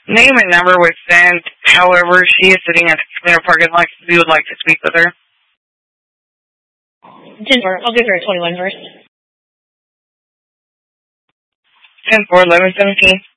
Name and number was sent. However, she is sitting at the Camino parking lot. We would like to speak with her. I'll give her a 21 first. 10-4-11-17.